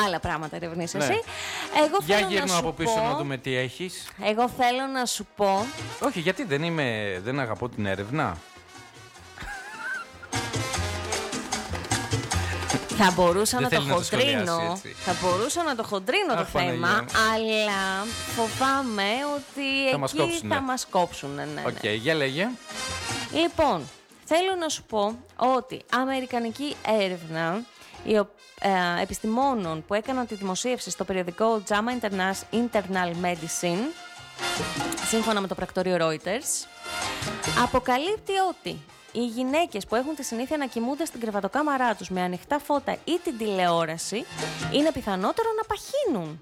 άλλα πράγματα ερευνείς Ναι. εσύ. Εγώ Για θέλω γύρνω να από σου πίσω πω, να δούμε τι έχεις. εγώ θέλω να σου πω. Όχι, γιατί δεν αγαπώ την έρευνα. Θα μπορούσα να το θέλει να το σχολιάσει χοντρίνω. έτσι. Θα μπορούσα να το χοντρίνω το Αχ, Παναγία θέμα, μου. αλλά φοβάμαι ότι Θα μας εκεί κόψουνε. θα μας κόψουνε. Ναι. Οκ, για λέγε. Λοιπόν, θέλω να σου πω ότι αμερικανική έρευνα επιστημόνων που έκαναν τη δημοσίευση στο περιοδικό JAMA Internal Medicine, σύμφωνα με το πρακτορείο Reuters, αποκαλύπτει ότι οι γυναίκες που έχουν τη συνήθεια να κοιμούνται στην κρεβατοκάμαρά τους με ανοιχτά φώτα ή την τηλεόραση είναι πιθανότερο να παχύνουν.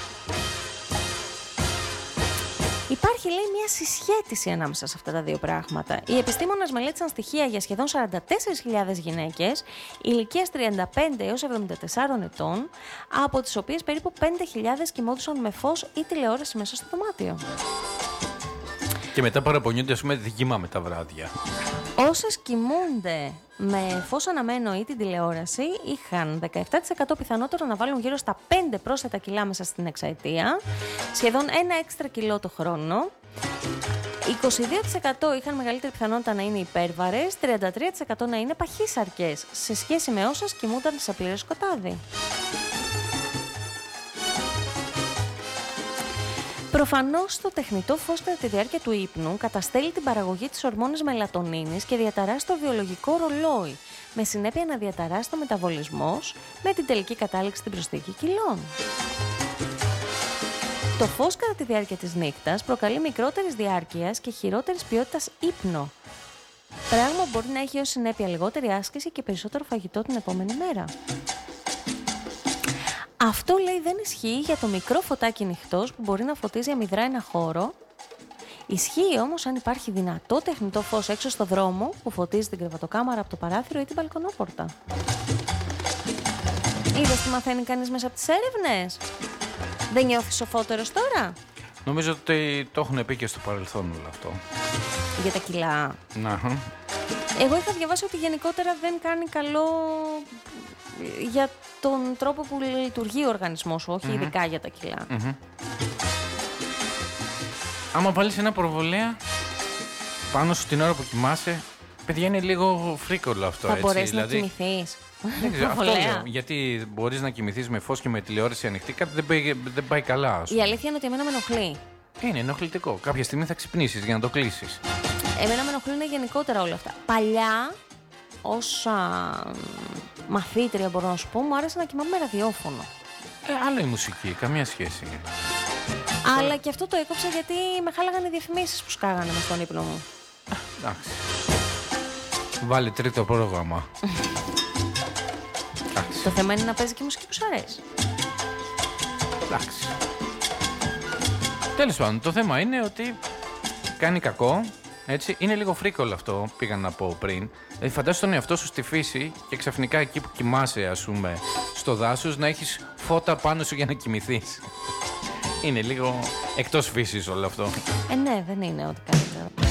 Υπάρχει, λέει, μια συσχέτιση ανάμεσα σε αυτά τα δύο πράγματα. Οι επιστήμονες μελέτησαν στοιχεία για σχεδόν 44.000 γυναίκες ηλικίας 35 έως 74 ετών, από τις οποίες περίπου 5.000 κοιμόντουσαν με φως ή τηλεόραση μέσα στο δωμάτιο. Και μετά παραπονιούνται, ας πούμε, δεν κοιμάμαι τα βράδια. Όσες κοιμούνται με φως αναμένο ή την τηλεόραση είχαν 17% πιθανότερο να βάλουν γύρω στα 5 πρόσθετα κιλά μέσα στην εξαετία, σχεδόν 1 έξτρα κιλό το χρόνο. 22% είχαν μεγαλύτερη πιθανότητα να είναι υπέρβαρες, 33% να είναι παχύσαρκες, σε σχέση με όσες κοιμούνταν σε πλήρες σκοτάδι. Προφανώς το τεχνητό φως κατά τη διάρκεια του ύπνου καταστέλει την παραγωγή της ορμόνης μελατονίνης και διαταράσσει το βιολογικό ρολόι, με συνέπεια να διαταράσσει το μεταβολισμός, με την τελική κατάληξη στην προσθήκη κιλών. Το φως κατά τη διάρκεια της νύχτας προκαλεί μικρότερης διάρκειας και χειρότερης ποιότητας ύπνο, πράγμα που μπορεί να έχει ως συνέπεια λιγότερη άσκηση και περισσότερο φαγητό την επόμενη μέρα. Αυτό, λέει, δεν ισχύει για το μικρό φωτάκι νυχτός που μπορεί να φωτίζει αμυδρά ένα χώρο. Ισχύει όμως αν υπάρχει δυνατό τεχνητό φως έξω στο δρόμο που φωτίζει την κρεβατοκάμαρα από το παράθυρο ή την μπαλκονόπορτα. Είδες τι μαθαίνει κανείς μέσα από τις έρευνες? Δεν νιώθεις σοφότερος τώρα? Νομίζω ότι το έχουν πει και στο παρελθόν όλο αυτό. Για τα κιλά. Να. Εγώ είχα διαβάσει ότι γενικότερα δεν κάνει καλό για τον τρόπο που λειτουργεί ο οργανισμός σου, όχι ειδικά για τα κιλά. Άμα βάλεις ένα προβολέα πάνω σου την ώρα που κοιμάσαι, παιδιά, είναι λίγο φρίκολο αυτό. Θα έτσι, μπορέσεις δηλαδή, να κοιμηθείς? Δεν ξέρω, αυτό Προβολέα. λέω. Γιατί μπορείς να κοιμηθείς με φως και με τηλεόραση ανοιχτή, κάτι δεν πάει καλά, ας πούμε. Η αλήθεια είναι ότι εμένα με ενοχλεί. Είναι ενοχλητικό. Κάποια στιγμή θα ξυπνήσεις για να το κλείσεις. Εμένα με ενοχλούν γενικότερα όλα αυτά. Παλιά, ως μαθήτρια μπορώ να σου πω, μου άρεσε να κοιμάμαι με ραδιόφωνο. Άλλο η μουσική, καμία σχέση. Αλλά και αυτό το έκοψα γιατί με χάλαγαν οι διαφημίσεις που σκάγανε μες στον ύπνο μου. Εντάξει. Βάλε τρίτο πρόγραμμα. Εντάξει. Το θέμα είναι να παίζει και μουσική που σου αρέσει. Εντάξει. Τέλος πάντων, το θέμα είναι ότι κάνει κακό. Έτσι, είναι λίγο φρίκολο αυτό, πήγα να πω πριν. Δηλαδή, φαντάσου τον εαυτό σου στη φύση και ξαφνικά εκεί που κοιμάσαι, ας πούμε, στο δάσος, να έχεις φώτα πάνω σου για να κοιμηθείς. Είναι λίγο εκτός φύσης όλο αυτό. Ναι, δεν είναι ό,τι καλύτερο.